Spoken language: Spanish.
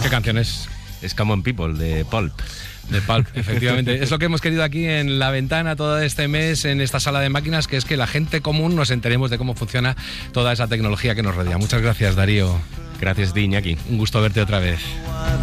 canción es? Es Common People, de Pulp. De Pulp, efectivamente. Es lo que hemos querido aquí en La Ventana todo este mes, en esta sala de máquinas, que es que la gente común nos enteremos de cómo funciona toda esa tecnología que nos rodea. Muchas gracias, Darío. Gracias, Iñaki. Un gusto verte otra vez.